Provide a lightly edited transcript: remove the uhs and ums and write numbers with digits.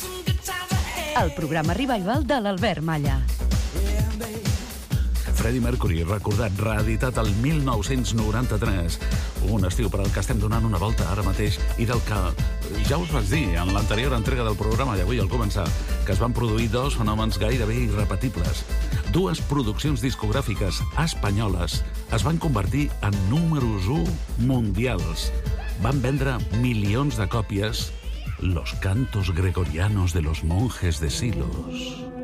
El programa Revival de l'Albert Malla. Freddie Mercury, recordat, reeditat el 1993. Un estiu per al que estem donant una volta ara mateix i del que ja us vaig dir en l'anterior entrega del programa i avui al començar, que es van produir dos fenòmens gairebé irrepetibles. Dues produccions discogràfiques espanyoles es van convertir en números 1 mundials. Van vendre milions de còpies Los cantos gregorianos de los monjes de Silos.